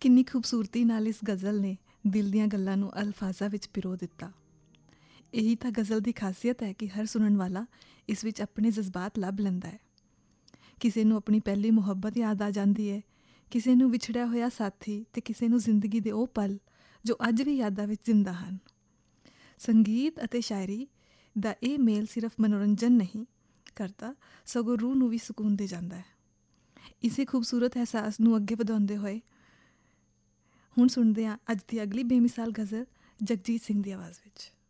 ਕਿੰਨੀ ਖੂਬਸੂਰਤੀ ਨਾਲ ਇਸ ਗਜ਼ਲ ਨੇ ਦਿਲ ਦੀਆਂ ਗੱਲਾਂ ਨੂੰ ਅਲਫਾਜ਼ਾਂ ਵਿੱਚ ਪਿਰੋ ਦਿੱਤਾ। ਇਹੀ ਤਾਂ ਗਜ਼ਲ ਦੀ ਖਾਸੀਅਤ ਹੈ ਕਿ ਹਰ ਸੁਣਨ ਵਾਲਾ ਇਸ ਵਿੱਚ ਆਪਣੇ ਜਜ਼ਬਾਤ ਲੱਭ ਲੈਂਦਾ ਹੈ। ਕਿਸੇ ਨੂੰ ਆਪਣੀ ਪਹਿਲੀ ਮੁਹੱਬਤ ਯਾਦ ਆ ਜਾਂਦੀ ਹੈ, ਕਿਸੇ ਨੂੰ ਵਿਛੜਿਆ ਹੋਇਆ ਸਾਥੀ ਅਤੇ ਕਿਸੇ ਨੂੰ ਜ਼ਿੰਦਗੀ ਦੇ ਉਹ ਪਲ ਜੋ ਅੱਜ ਵੀ ਯਾਦਾਂ ਵਿੱਚ ਜ਼ਿੰਦਾ ਹਨ। ਸੰਗੀਤ ਅਤੇ ਸ਼ਾਇਰੀ ਦਾ ਇਹ ਮੇਲ ਸਿਰਫ ਮਨੋਰੰਜਨ ਨਹੀਂ ਕਰਦਾ, ਸਗੋਂ ਰੂਹ ਨੂੰ ਵੀ ਸਕੂਨ ਦੇ ਜਾਂਦਾ ਹੈ। ਇਸੇ ਖੂਬਸੂਰਤ ਅਹਿਸਾਸ ਨੂੰ ਅੱਗੇ ਵਧਾਉਂਦੇ ਹੋਏ ਹੁਣ ਸੁਣਦੇ ਹਾਂ ਅੱਜ ਦੀ ਅਗਲੀ ਬੇਮਿਸਾਲ ਗਜ਼ਲ ਜਗਜੀਤ ਸਿੰਘ ਦੀ ਆਵਾਜ਼ ਵਿੱਚ।